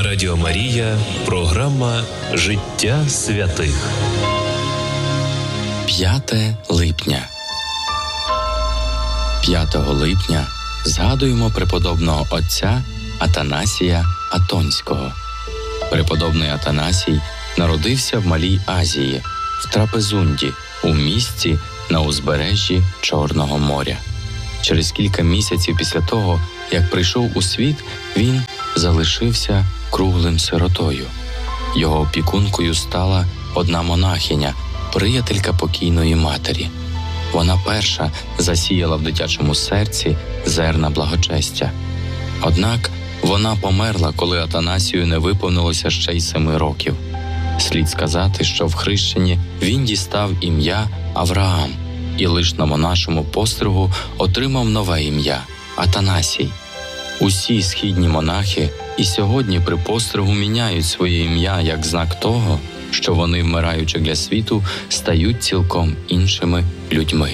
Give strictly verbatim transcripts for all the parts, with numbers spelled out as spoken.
На Радіо Марія програма «Життя святих». п'яте липня. п'ятого липня згадуємо преподобного отця Атанасія Атонського. Преподобний Атанасій народився в Малій Азії, в Трапезунді, у місті на узбережжі Чорного моря. Через кілька місяців після того, як прийшов у світ, він залишився круглим сиротою. Його опікункою стала одна монахиня, приятелька покійної матері. Вона перша засіяла в дитячому серці зерна благочестя. Однак вона померла, коли Атанасію не виповнилося ще й семи років. Слід сказати, що в хрещенні він дістав ім'я Авраам і лиш на монашому постригу отримав нове ім'я – Атанасій. Усі східні монахи і сьогодні при постригу міняють своє ім'я як знак того, що вони, вмираючи для світу, стають цілком іншими людьми.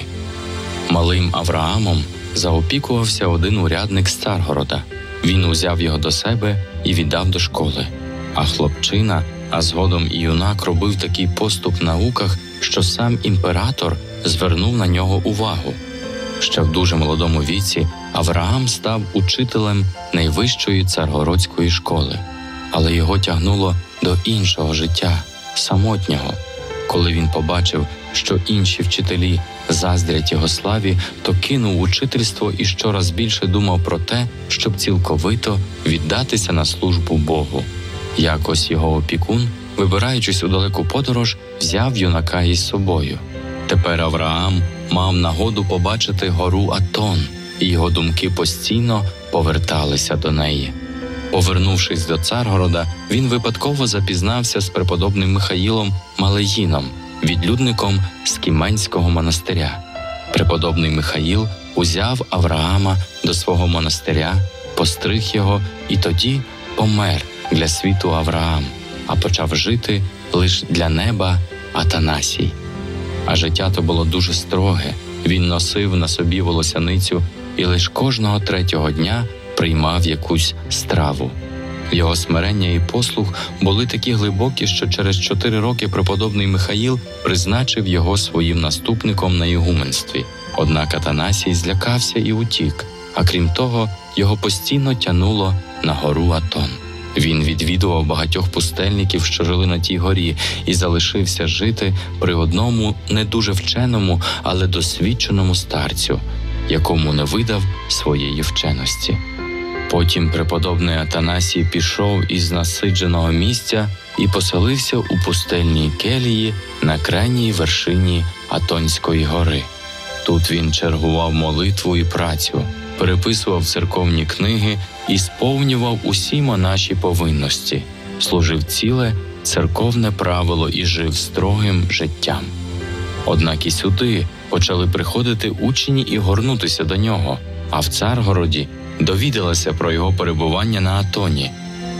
Малим Авраамом заопікувався один урядник з Царгорода. Він узяв його до себе і віддав до школи. А хлопчина, а згодом і юнак робив такий поступ в науках, що сам імператор звернув на нього увагу. Ще в дуже молодому віці Авраам став учителем найвищої царгородської школи. Але його тягнуло до іншого життя, самотнього. Коли він побачив, що інші вчителі заздрять його славі, то кинув учительство і щораз більше думав про те, щоб цілковито віддатися на службу Богу. Якось його опікун, вибираючись у далеку подорож, взяв юнака із собою. Тепер Авраам мав нагоду побачити гору Атон, і його думки постійно поверталися до неї. Повернувшись до Царгорода, він випадково запізнався з преподобним Михаїлом Малеїном, відлюдником Скіменського монастиря. Преподобний Михаїл узяв Авраама до свого монастиря, постриг його і тоді помер для світу Авраам, а почав жити лише для неба Атанасій. А життя то було дуже строге. Він носив на собі волосяницю і лише кожного третього дня приймав якусь страву. Його смирення і послух були такі глибокі, що через чотири роки преподобний Михаїл призначив його своїм наступником на ігуменстві. Однак Атанасій злякався і утік, а крім того, його постійно тянуло на гору Атон. Він відвідував багатьох пустельників, що жили на тій горі, і залишився жити при одному не дуже вченому, але досвідченому старцю, якому не видав своєї вченості. Потім преподобний Атанасій пішов із насидженого місця і поселився у пустельній келії на крайній вершині Атонської гори. Тут він чергував молитву і працю, переписував церковні книги і сповнював усі монаші повинності, служив ціле церковне правило і жив строгим життям. Однак і сюди почали приходити учні і горнутися до нього, а в Царгороді довідалися про його перебування на Атоні.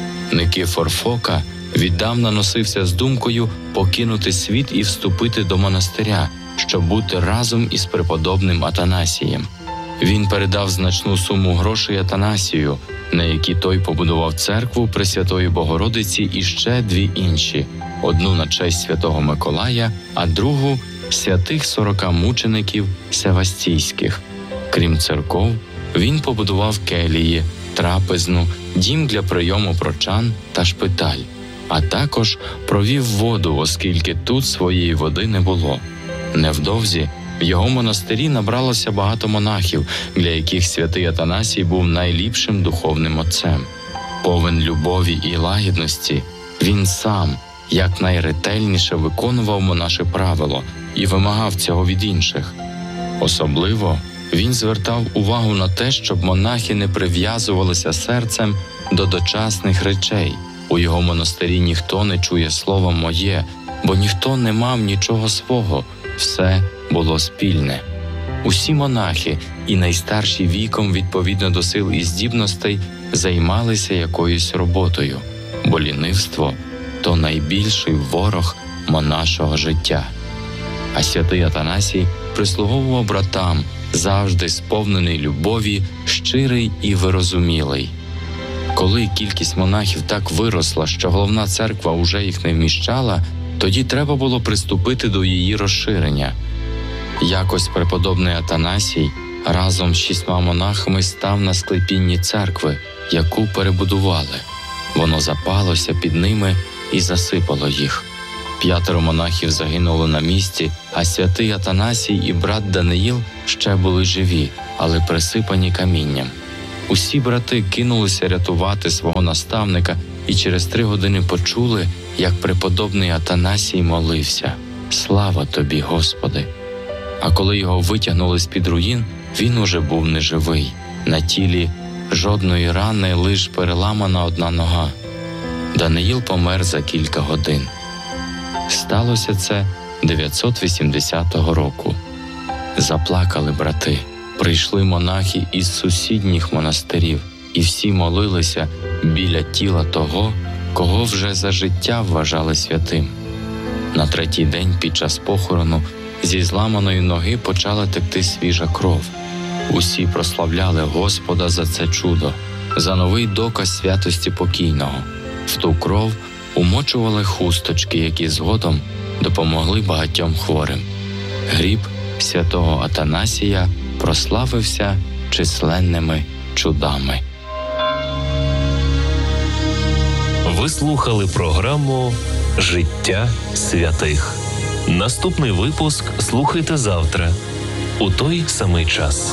Никифор Фока віддавна носився з думкою покинути світ і вступити до монастиря, щоб бути разом із преподобним Атанасієм. Він передав значну суму грошей Атанасію, на які той побудував церкву Пресвятої Богородиці і ще дві інші, одну на честь святого Миколая, а другу – святих сорока мучеників севастійських. Крім церков, він побудував келії, трапезну, дім для прийому прочан та шпиталь, а також провів воду, оскільки тут своєї води не було. Невдовзі в його монастирі набралося багато монахів, для яких святий Атанасій був найліпшим духовним отцем. Повен любові і лагідності, він сам якнайретельніше виконував монаше правило і вимагав цього від інших. Особливо він звертав увагу на те, щоб монахи не прив'язувалися серцем до дочасних речей. У його монастирі ніхто не чує слово «моє», бо ніхто не мав нічого свого, все було спільне. Усі монахи, і найстарші віком відповідно до сил і здібностей, займалися якоюсь роботою, бо лінивство – то найбільший ворог монашого життя. А святий Атанасій прислуговував братам, завжди сповнений любові, щирий і вирозумілий. Коли кількість монахів так виросла, що головна церква уже їх не вміщала, тоді треба було приступити до її розширення. Якось преподобний Атанасій разом з шістьма монахами став на склепінні церкви, яку перебудували. Воно запалося під ними і засипало їх. П'ятеро монахів загинули на місці, а святий Атанасій і брат Даниїл ще були живі, але присипані камінням. Усі брати кинулися рятувати свого наставника і через три години почули, як преподобний Атанасій молився: «Слава тобі, Господи!» А коли його витягнули з-під руїн, він уже був неживий. На тілі жодної рани, лиш переламана одна нога. Даниїл помер за кілька годин. Сталося це дев'ятсот вісімдесятого року. Заплакали брати. Прийшли монахи із сусідніх монастирів, і всі молилися біля тіла того, кого вже за життя вважали святим. На третій день під час похорону зі зламаної ноги почала текти свіжа кров. Усі прославляли Господа за це чудо, за новий доказ святості покійного. В ту кров умочували хусточки, які згодом допомогли багатьом хворим. Гріб святого Атанасія прославився численними чудами. Ви слухали програму «Життя святих». Наступний випуск слухайте завтра, у той самий час.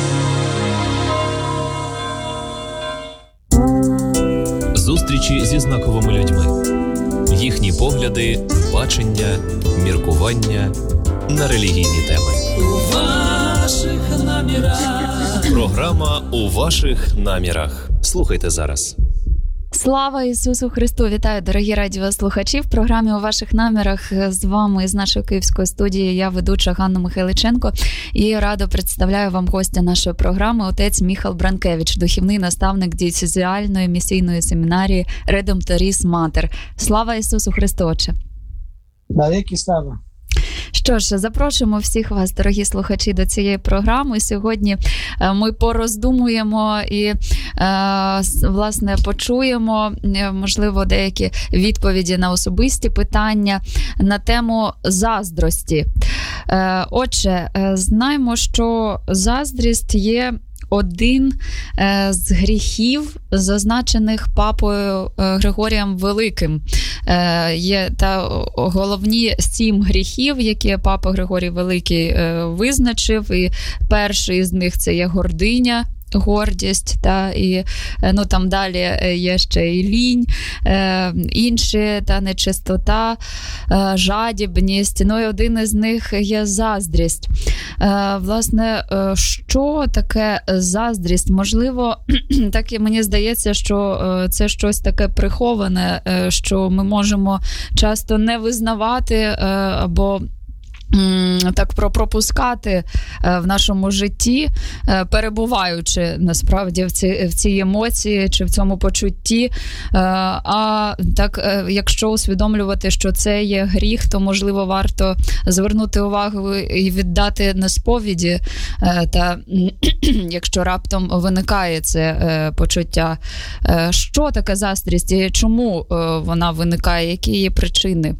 Зустрічі зі знаковими людьми. Їхні погляди, бачення, міркування на релігійні теми. У ваших намірах. Програма «У ваших намірах». Слухайте зараз. Слава Ісусу Христу! Вітаю, дорогі радіослухачі! В програмі «У ваших намірах» з вами з нашої київської студії я, ведуча Ганна Михайличенко, і радо представляю вам гостя нашої програми, отець Міхал Бранкевич, духовний наставник дієцезіальної місійної семінарії «Редемторіс Матер». Слава Ісусу Христу, Отче! Навіки слава! Що ж, запрошуємо всіх вас, дорогі слухачі, до цієї програми. Сьогодні ми пороздумуємо і, власне, почуємо, можливо, деякі відповіді на особисті питання на тему заздрості. Отже, знаємо, що заздрість є один з гріхів, зазначених папою Григорієм Великим. Є та головні сім гріхів, які папа Григорій Великий визначив. І перший з них – це є гординя, гордість, та, і ну, там далі є ще і лінь, е, інші, та нечистота, е, жадібність, ну і один із них є заздрість. Е, власне, е, що таке заздрість? Можливо, так і мені здається, що е, це щось таке приховане, е, що ми можемо часто не визнавати е, або так пропускати в нашому житті, перебуваючи насправді в цій, в цій емоції чи в цьому почутті. А так, якщо усвідомлювати, що це є гріх, то, можливо, варто звернути увагу і віддати на сповіді, та якщо раптом виникає це почуття. Що таке заздрість і чому вона виникає, які її причини?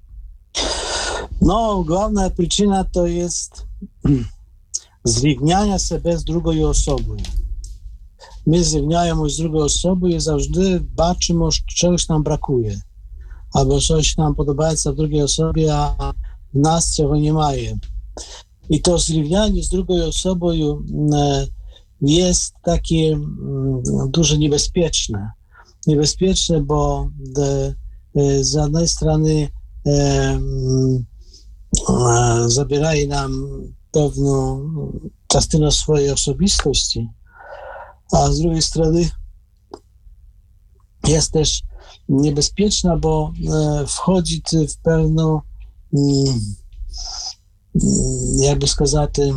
No, główna przyczyna to jest zrównianie siebie z drugą osobą. My zrówniamy z drugą osobą i zawsze baczymy, że czegoś nam brakuje. Albo coś nam podoba się w drugiej osobie, a w nas tego nie ma. I to zrównianie z drugą osobą jest takie дуже niebezpieczne. Niebezpieczne, bo z jednej strony zabieraje nam pewną частину swojej osobistości, a z drugiej strony jest też niebezpieczna, bo wchodzi w pewną, jakby сказати,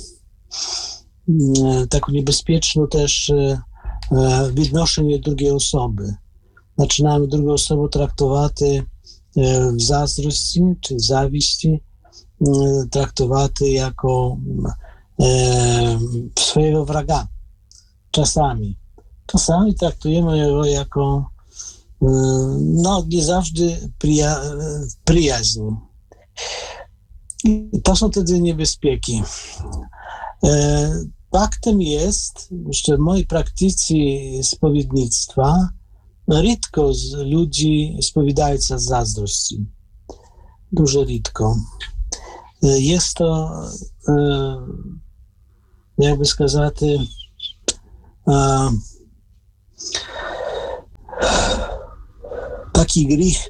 taką niebezpieczną też відношення do drugiej osoby. Zaczynamy drugą osobę traktować w zazdrości czy zawiści, traktować jako e, swojego wroga. Czasami. czasami traktujemy ją jako no, nie zawsze prija, przyjaźń. I to są wtedy niebezpieki. Faktem jest, że w mojej praktyce spowiednictwa rzadko z ludzi spowiadają się z zazdrości. Дуже rzadko. Jest to, jakby сказати, taki grzech,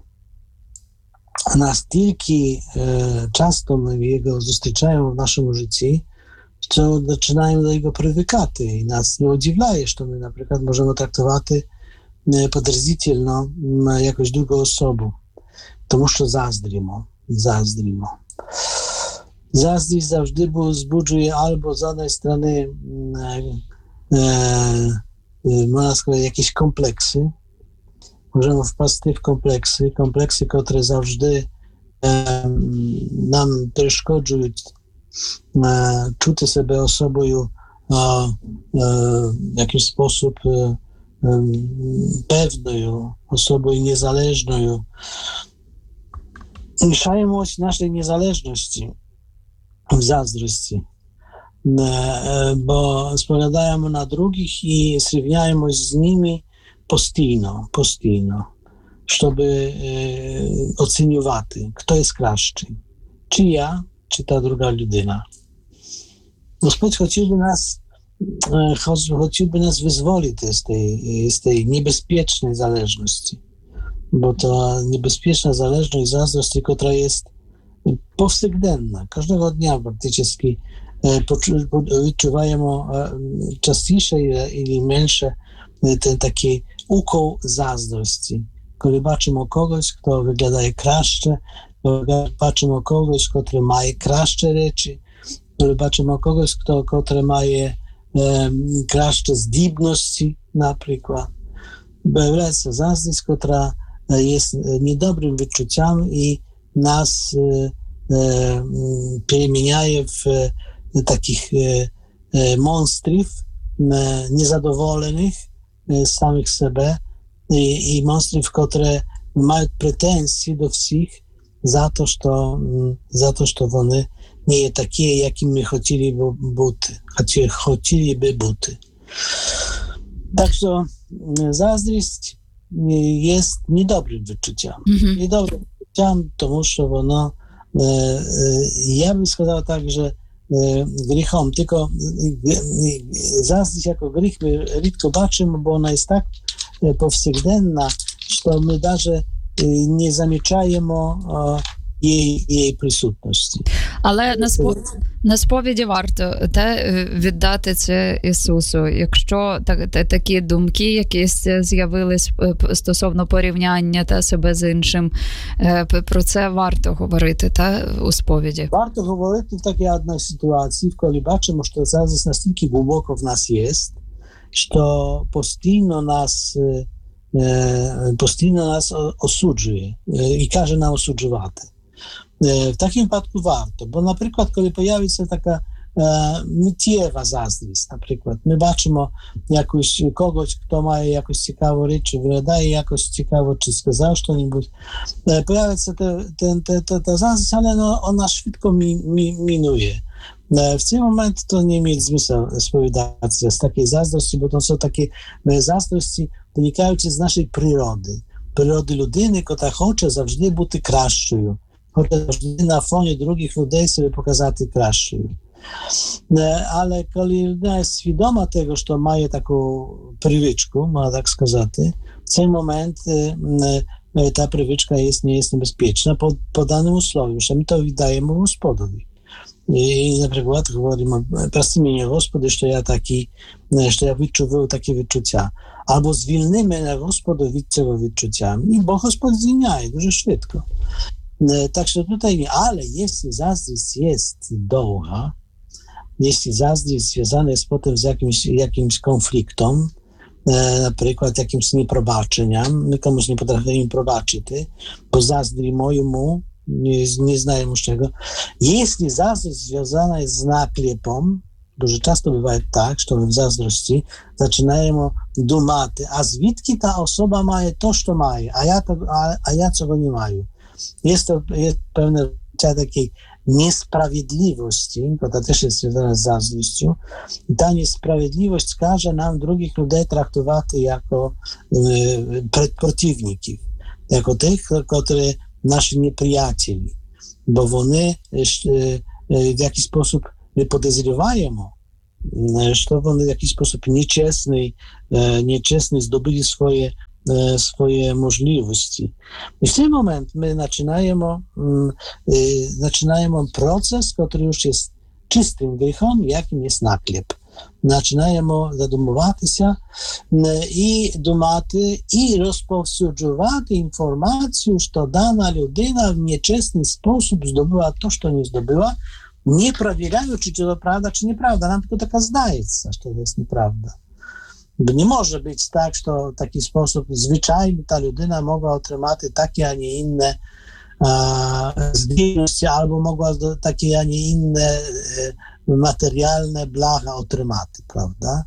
настільки часто ми його зустрічаємо в нашому житті, що починаємо до його привикати. І нас не удивляє, що ми, наприклад, можемо трактувати подразительно якусь другу особу, тому що заздримо, заздримо. Заздрість завжди збуджує або з однієї сторони, можна сказати, якісь комплекси. Możemy wpaść w kompleksy, kompleksy, które zawsze e, nam przeszkadzają e, czuć siebie osobą e, e, w jakiś sposób e, e, pewną, osobą niezależną. Mieszają naszej niezależności w zazdrości, e, bo spowiadają na drugich i zrównają z nimi постійно, постійно, щоб е, оцінювати, хто є кращий. Чи я, чи та друга людина. Господь хотів би нас, е, хотів би нас визволити з tej, з tej niebezpiecznej zależności. Bo to niebezpieczna zależność zazdrości, która jest powszechna, każdego dnia praktycznie e, odczuwają e, częściej ili mniejsze ten taki ukoł zazdrości. Kiedy patrzymy o kogoś, kto wygląda kraще, kiedy patrzymy o kogoś, kto ma kraще rzeczy, kiedy patrzymy o kogoś, kto, kto ma e, kraще zdібності, na przykład. Pojawia się zazdrość, która jest niedobrym wyczuciem i nas e, e, przemienia w e, takich e, e, monstrów e, niezadowolonych z samych siebie i, i monstrów, które mają pretensje do wszystkich za to, że za to, że one nie są takie, jakim my chcieliby być, chcieliby być. Także zazdrość jest niedobrym wyczuciem. Mm-hmm. Niedobrym wyczuciem, тому що воно, ja bym сказал tak, że grzechom, tylko zazdrość jako grzech my rzadko baczymy, bo ona jest tak powszechna, że my даже nie zamічаємо її, її присутності. Але на, спо... на сповіді варто те віддати це Ісусу. Якщо так, та, такі думки якісь з'явились стосовно порівняння та себе з іншим, про це варто говорити та, у сповіді. Варто говорити в такій одній ситуації, коли бачимо, що заздрість настільки глибоко в нас є, що постійно нас постійно нас осуджує і каже нам осуджувати. W takim wypadku warto, bo na przykład, kiedy pojawi się taka e, mitiewa zazdrość, na przykład, my baczymy jakoś kogoś, kto ma jakąś ciekawą rzecz, czy wydaje jakoś ciekawo, czy skazał coś, e, pojawia się te, te, te, te, ta zazdrość, ale no, ona szybko mi, mi, minuje. E, w tym momencie to nie ma sensu spowiadać z takiej zazdrości, bo to są takie e, zazdrości wynikające z naszej przyrody. Przyrody ludyny, która chce zawsze być kraszczą. Chociaż na fonie drugich ludzi sobie pokazać kraszczą. Ale kiedy людина jest świadoma tego, że ma taką przywyczkę, można tak сказać, w tym momencie ta przywyczka jest, nie jest niebezpieczna po, po danym usłowiu, że my to wydajemy Gospodowi. I na przykład mówimy, прости mnie Господи, że ja taki, że ja wyczuwał takie wyczucia. Albo zwilnimy na Gospodu od tego wyczucia. I Bóg Gospod zwilniaje dużo szybko. Także tutaj nie, ale jeśli zazdrość jest długa, jeśli zazdrość związana jest potem z jakimś, jakimś konfliktem, e, na przykład jakimś nieprobaczeniem, my komuś nie potrafimy probaczyć, bo zazdrimy mu, nie, nie znajemy z czego. Jeśli zazdrość związana jest z naklepem, дуже часто буває так, що ми в заздрості починаємо думати, а звідки та особа має то, що має, а я, а, а я цього не маю. Є, to, є певне takiej niesprawiedliwości, bo to też jest związane z zazdrością. I ta niesprawiedliwość każe nam drugich ludzi traktować jako y, przeciwników, jako tych, którzy nasi nieprzyjaciele, bo one y, y, w jakiś sposób nie podejrzewają, że one w jakiś sposób nieczesny, y, nieczesny zdobyli swoje swoje możliwości. I w tym momencie my zaczynamy, zaczynamy proces, który już jest czystym grzechem, jakim jest naklep. Zaczynamy zadumować się i dumać i rozpowsюджувати informację, że dana ludyna w nieczesny sposób zdobyła to, co nie zdobyła, nie sprawdzając, czy to prawda, czy nieprawda. Nam tylko taka zdaje się, że to jest nieprawda. Nie może być tak, że w taki sposób zwyczajny ta ludyna mogła otrzymać takie, a nie inne zdolności, albo mogła takie, a nie inne e, materialne blaga otrzymać, prawda?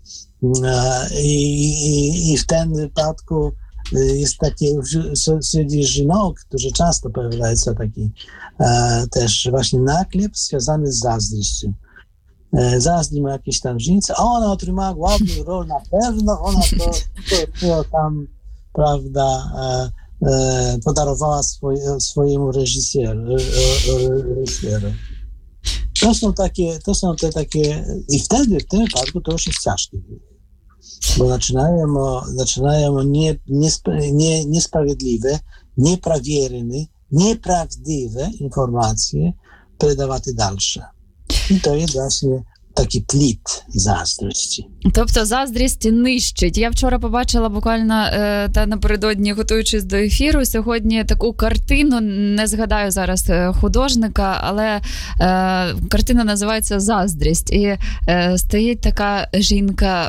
E, i, I w tym wypadku jest takie wśród żonów, którzy często pojawiają się taki e, też właśnie naklep związany z zazdrością. Zazdri ma jakieś tam żnice, a ona otrzymała główną rolę, na pewno ona to, to, to tam, prawda, e, e, podarowała swoje, swojemu reżyserowi. To są takie, to są te takie, i wtedy w tym wypadku to już jest ciężkie, bo zaczynają, zaczynają nie, nie, niesprawiedliwe, nieprawierne, nieprawdziwe informacje передавати dalsze. І то є, власне, такий плід заздрості. Тобто заздрість нищить. Я вчора побачила буквально та напередодні, готуючись до ефіру, сьогодні таку картину, не згадаю зараз художника, але е, картина називається «Заздрість». І е, стоїть така жінка,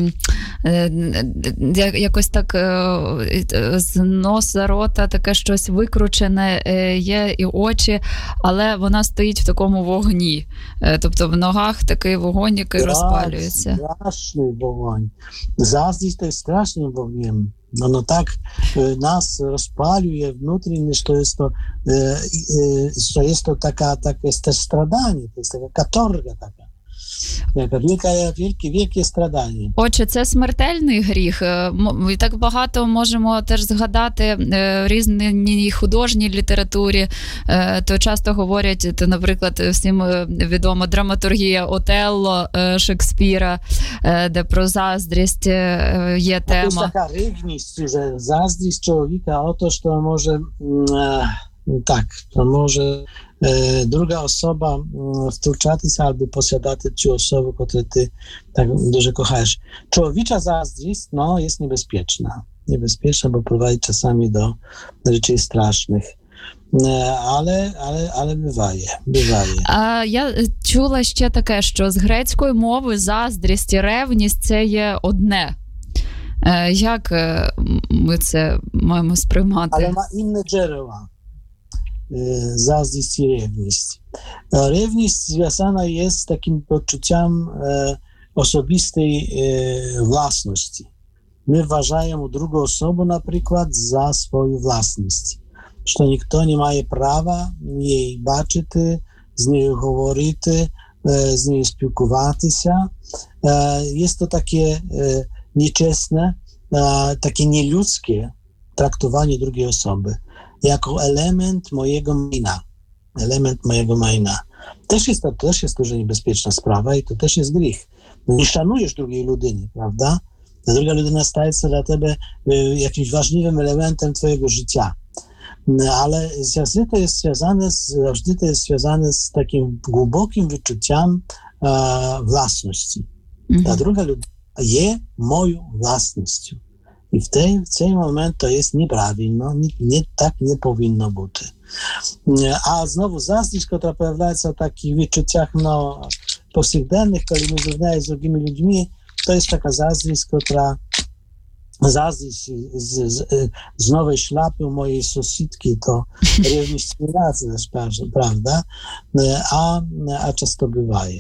е, якось так е, з носа, рота, таке щось викручене е, є, і очі, але вона стоїть в такому вогні. Е, тобто в ногах такий вогонь, який Страшний, розпалюється. Straszny woń. Zazdrość to jest strasznym ogniem. Ono tak e, nas rozpaliuje внутренне, że to jest to, e, e, że jest to taka, takie jest też stradanie, to jest taka katorga taka. Taka wielka, wielkie, wielkie stradanie. Отже, це смертельний гріх. І так багато можемо теж згадати в різній художній літературі. То часто говорять, то, наприклад, всім відома драматургія Отелло Шекспіра, де про заздрість є тема. To jest taka rywność, że zazdrość człowieka o to, że może e, tak, to może e, druga osoba e, wtórczać się albo posiadać tę osobę, którą ty tak dużo kochasz. Człowiecza zazdrość, no, jest niebezpieczna. Niebezpieczna, bo prowadzi czasami do rzeczy strasznych. E, ale, ale, ale bywaje, bywaje. А я чула ще таке, що з грецької мови заздрість і ревність – це є одне. Як ми це маємо сприймати? Ale ma inne źródła. Zazdrość i rewność. Rewność związana jest z takim poczuciem e, osobistej e, własności. My uważamy drugą osobę na przykład za swoją własność. Że nikt nie ma prawa jej baczyć, z nią mówić, e, z nią spілкуватися się. E, jest to takie e, nieczesne, e, takie nieludzkie traktowanie drugiej osoby jako element mojego maina. Element mojego maina. Też jest to, też jest to, że niebezpieczna sprawa i to też jest grzech. Nie szanujesz drugiej ludyny, prawda? Ta druga ludyna staje się dla ciebie y, jakimś ważnym elementem twojego życia. No, ale zawsze to jest związane z, zawsze to jest związane z takim głębokim wyczuciem e, własności. Ta druga ludyna jest moją własnością. I w tej, w tym momencie to jest nieprawidłowo, nie, nie, tak nie powinno być. A znowu zazdrość, która pojawia się w takich wyczuciach no, powszechnych, kiedy my zrównamy z drugimi ludźmi, to jest taka zazdrość, która zazdrość z, z, z nowej szlapy u mojej sąsiadki, to rewność nie razy, prawda? A, a często bywaje.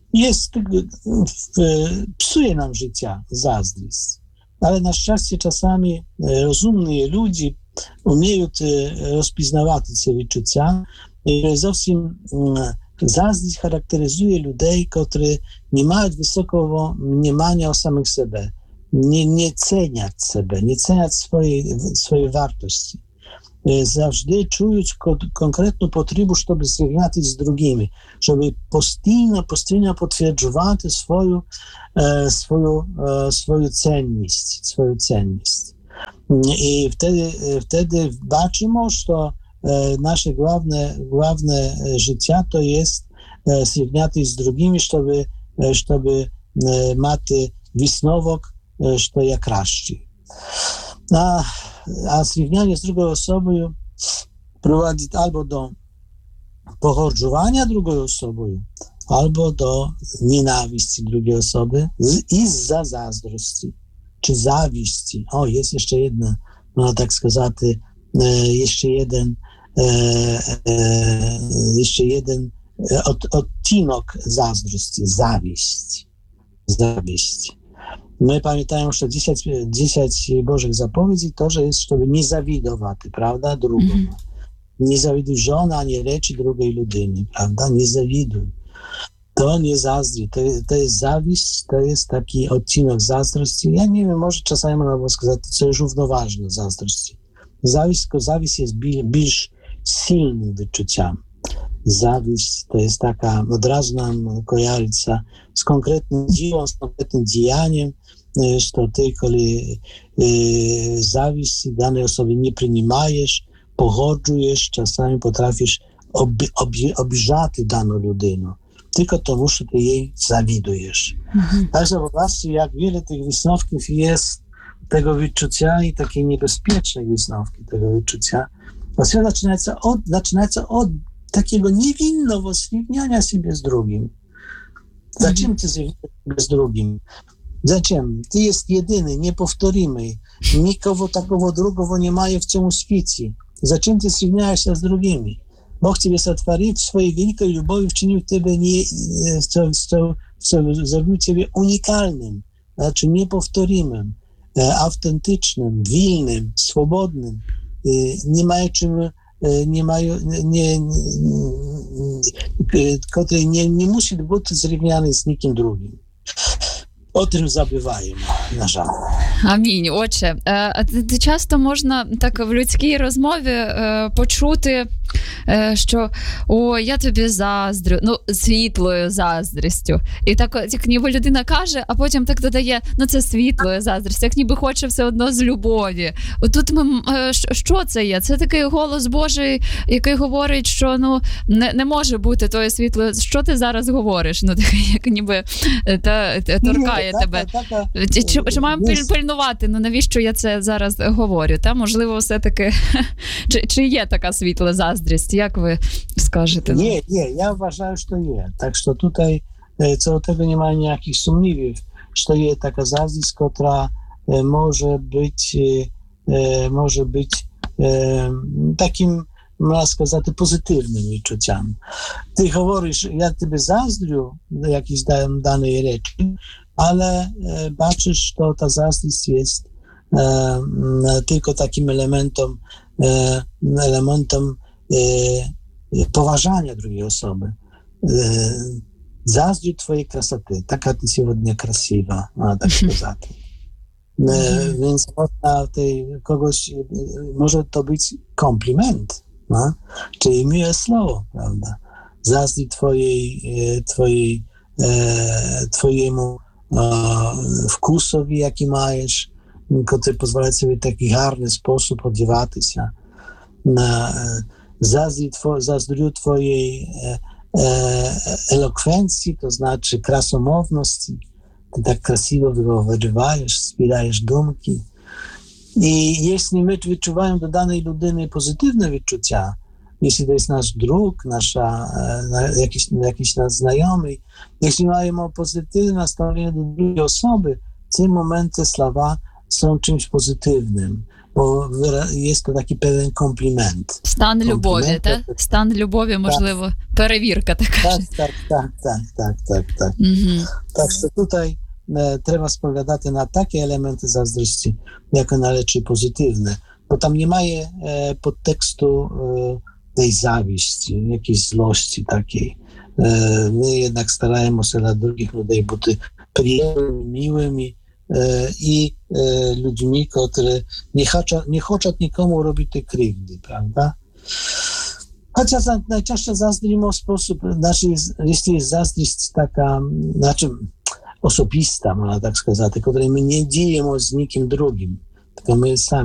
jest, psuje nam życia zazdrość. Ale na szczęście czasami rozumni ludzie umieją rozpoznawać te wyczucia. Zowsім zazdrość charakteryzuje ludzi, którzy nie mają wysokiego mniemania o samych sobie, nie, nie cenią siebie, nie cenią swojej, swojej wartości. Zawsze czują konkretną potrzebę, żeby zrównać z drugimi, żeby postійно, postійно potwierdzać swoją, swoją, swoją cenność, swoją cenność. I wtedy, wtedy baczymy, że nasze główne, główne życie to jest zrównać z drugimi, żeby, żeby mieć wysновок, że ja kraszczy. A, a zrównanie z drugą osobą prowadzi albo do pochorzowania drugą osobą, albo do nienawiści drugiej osoby i za zazdrości, czy zawiści. O, jest jeszcze jedna, no tak сказать, jeszcze jeden, jeszcze jeden od, odcinek zazdrości, zawiść. Zawiść. My pamiętajmy, że dziesięć, dziesięć Bożych zapowiedzi to, że jest, żeby nie zawidować, prawda, drugą. Mm-hmm. Nie zawiduj żony, ani rzeczy drugiej ludyny, prawda, nie zawiduj. To nie zazdri, to, to jest zawiść, to jest taki odcinek zazdrości. Ja nie wiem, może czasami można było сказать, co jest równoważne zazdrości. Zawiść, tylko zawiść jest bardziej silnym wyczuciem. Zawiść to jest taka, od razu nam kojarzyca z konkretnym dziełem, z konkretnym działaniem, że ty, kiedy y, zawiści danej osoby nie przyjmujesz, pochodzujesz, czasami potrafisz obi, obi, obижать daną ludynę. Tylko to muszę ty jej zawidujesz. Mhm. Także zobaczcie, jak wiele tych wysновków jest tego wyczucia i takie niebezpieczne wysновki tego wyczucia. Właściwie zaczynaється od, zaczynaється od takiego niewinnego zrównania siebie z drugim. Zaczem ty zrównać z drugim? Zaczem? Ty jest jedyny, niepowtorimy. Nikogo takiego drugiego nie ma w całym świecie. Zaczem ty zrównałeś się z drugimi? Bóg ciebie zatwarił w swojej wielkiej lubowi, wczynił ciebie nie, co, co, co, zrobił ciebie unikalnym, znaczy niepowtorimym, autentycznym, wolnym, swobodnym. Nie mają czym, nie mają, nie, który nie, nie musi być zrównany z nikim drugim. O tym забуваємо, на жаль. Амінь. Отже, часто можна так в людській розмові почути, що «О, я тобі заздрю», ну, світлою заздрістю. І так, як ніби людина каже, а потім так додає, ну, це світлою заздрістю, як ніби хоче все одно з любові. Отут ми, що це є? Це такий голос Божий, який говорить, що, ну, не, не може бути тою світлою. Що ти зараз говориш? Ну, такий, як ніби та, та, торкає тебе. Чи, чи, чи маємо пильнувати? Ну, навіщо я це зараз говорю? Та, можливо, все-таки, чи, чи є така світла заздрість? Як ви скажете? Є, є. Я вважаю, що є. Так що тут co do tego nie ma ніяких сумнівів, що є така заздрість, котра може бути, може бути таким, можна сказати, позитивним відчуттям. Ти говориш, я тебе заздрю, якісь дані речі, ale e, baczysz, to ta zazdrość jest e, tylko takim elementem, e, elementem e, poważania drugiej osoby. E, zazdrość twojej krasoty, taka ty сегодня krasiwa, a tak сказать. E, więc można tej, kogoś, e, może to być kompliment, no? Czyli miłe słowo, prawda? Zazdrość twojej, e, twojej, e, twojemu wkusowi, jaki masz, który pozwala sobie w taki harny sposób odziewać się. Zazdrość twojej elokwencji, to znaczy krasomowności. Ty tak krasiwo wypowiadasz, spierajesz dumki. I jeśli my wyczuwamy do danej ludyny pozytywne wyczucia, jeśli to jest nasz drug, nasza, jakiś, jakiś nasz znajomy, jeśli mamy pozytywne nastawienie do drugiej osoby, w tym momencie słowa są czymś pozytywnym, bo jest to taki pewien kompliment. Стан любові, так? Стан любові, можливо, перевірка така. Так, так, так, так, tak, tak, tak. Угу. Так що tutaj e, треба споглядати на такі елементи заздрості, як на речі позитивне, бо там немає e, podtekstu e, tej zawiści, jakiejś złości takiej. E, my jednak staramy się dla drugich ludzi być przyjemnymi, miłymi e, i e, ludźmi, którzy nie chcą, nie chcą nikomu robić tej krzywdy, prawda? Chociaż najczęściej zazdrimy w sposób, znaczy, jeśli jest zazdrość taka, znaczy osobista, można tak сказати, której my nie dzielimy z nikim drugim, tylko my sami